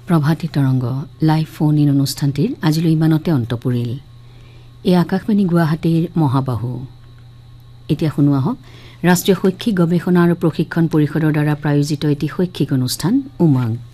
Prabhati Tarang live phone in অনুষ্ঠানটিৰ আজিলৈ ইমানতে অন্ত পৰিল। এই আকাশবাণী গুৱাহাটীৰ মহাবাহু। এতিয়া শুনোৱা হওক ৰাষ্ট্ৰীয় শৈক্ষিক গৱেষণা আৰু প্ৰশিক্ষণ পৰিষদৰ দ্বাৰা প্ৰায়োজিত এটি শৈক্ষিক অনুষ্ঠান উমংগ।